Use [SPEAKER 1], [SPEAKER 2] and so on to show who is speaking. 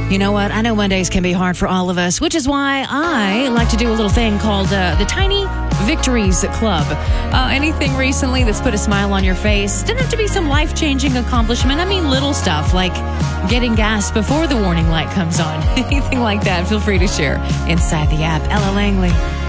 [SPEAKER 1] You know what? I know Mondays can be hard for all of us, which is why I like to do a little thing called the Tiny Victories Club. Anything recently that's put a smile on your face. Doesn't have to be some life-changing accomplishment. I mean little stuff like getting gas before the warning light comes on. Anything like that, feel free to share inside the app. Ella Langley.